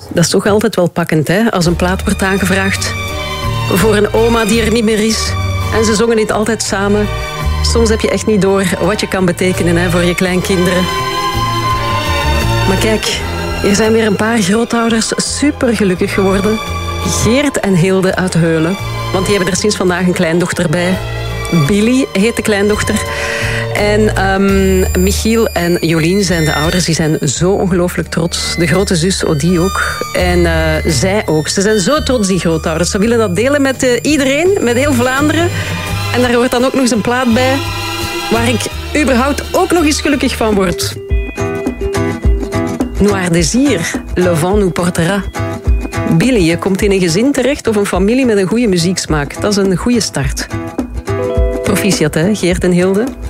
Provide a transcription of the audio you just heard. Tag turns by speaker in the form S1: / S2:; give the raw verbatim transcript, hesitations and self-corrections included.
S1: Dat is toch altijd wel pakkend, hè? Als een plaat wordt aangevraagd voor een oma die er niet meer is. En ze zongen dit altijd samen. Soms heb je echt niet door wat je kan betekenen, hè, voor je kleinkinderen. Maar kijk, hier zijn weer een paar grootouders super gelukkig geworden. Geert en Hilde uit Heulen. Want die hebben er sinds vandaag een kleindochter bij. Billy heet de kleindochter. En um, Michiel en Jolien zijn de ouders. Die zijn zo ongelooflijk trots. De grote zus Odie ook. En uh, zij ook. Ze zijn zo trots, die grootouders. Ze willen dat delen met uh, iedereen, met heel Vlaanderen. En daar hoort dan ook nog eens een plaat bij waar ik überhaupt ook nog eens gelukkig van word. Noir Désir, Le Vent nous portera. Billy, je komt in een gezin terecht of een familie met een goede muzieksmaak. Dat is een goede start. Proficiat, hè, Geert en Hilde?